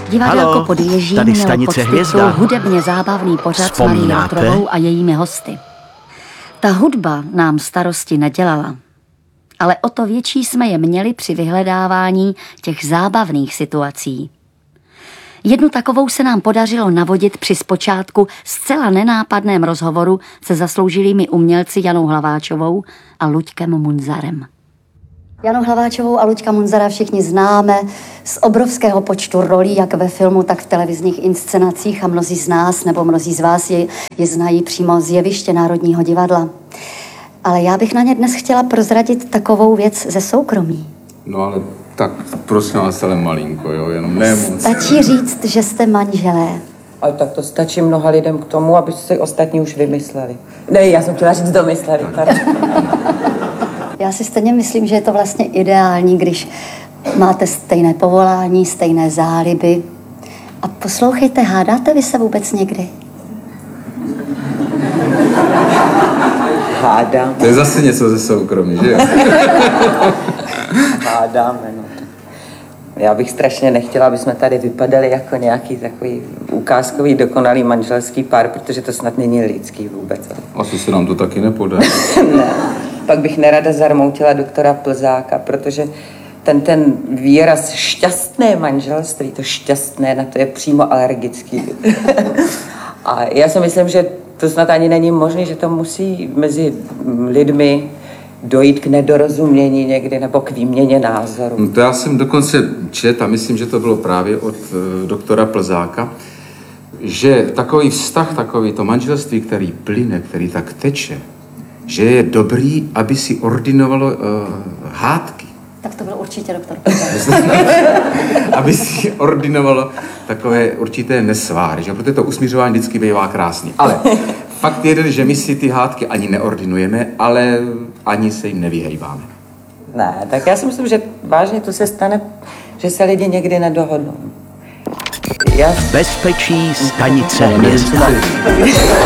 Divadelko Podježí tady mělo pod stanice titul Hvězda. hudebně zábavný pořad s Marií Rotrovou a jejími hosty. Ta hudba nám starosti nedělala, ale o to větší jsme je měli při vyhledávání těch zábavných situací. Jednu takovou se nám podařilo navodit při zpočátku zcela nenápadném rozhovoru se zasloužilými umělci Janou Hlaváčovou a Luďkem Munzarem. Janu Hlaváčovou a Luďka Munzara všichni známe z obrovského počtu rolí, jak ve filmu, tak v televizních inscenacích a mnozí z nás nebo mnozí z vás je znají přímo z jeviště Národního divadla. Ale já bych na ně dnes chtěla prozradit takovou věc ze soukromí. No ale tak prosím vás, ale malinko, jo, jenom ne moc. Stačí říct, že jste manželé. Ale tak to stačí mnoha lidem k tomu, aby si ostatní už vymysleli. Ne, já jsem chtěla říct domysleli. Já si stejně myslím, že je to vlastně ideální, když máte stejné povolání, stejné záliby. A poslouchejte, hádáte vy se vůbec někdy? Hádám. To je zase něco ze soukromí, že jo? Hádáme, no. Já bych strašně nechtěla, aby jsme tady vypadali jako nějaký takový ukázkový dokonalý manželský pár, protože to snad není lidský vůbec. Asi se nám to taky nepodaří. Ne. Pak bych nerada zarmoutila doktora Plzáka, protože ten výraz šťastné manželství, to šťastné, na to je přímo alergický. A já si myslím, že to snad ani není možné, že to musí mezi lidmi dojít k nedorozumění někdy nebo k výměně názoru. No to já jsem dokonce čet a myslím, že to bylo právě od doktora Plzáka, že takový vztah, takový to manželství, který plyne, který tak teče, že je dobrý, aby si ordinovalo hádky. Tak to byl určitě doktor. Aby si ordinovalo takové určité nesváry, že? Protože to usmířování vždycky bývá krásný. Ale fakt je, že my si ty hádky ani neordinujeme, ale ani se jim nevyhejbáme. Ne, tak já si myslím, že vážně to se stane, že se lidi někdy nedohodnou. Bezpečí stanice Hvězda.